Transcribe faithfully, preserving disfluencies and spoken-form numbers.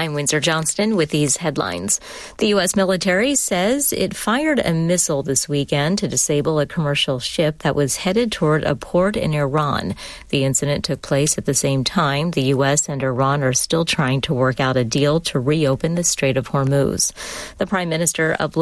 I'm Windsor Johnston with these headlines. The U S military says it fired a missile this weekend to disable a commercial ship that was headed toward a port in Iran. The incident took place at the same time. The U S and Iran are still trying to work out a deal to reopen the Strait of Hormuz. The Prime Minister of